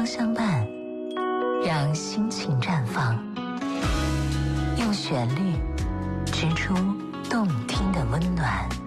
章相伴，让心情绽放，用旋律织出动听的温暖。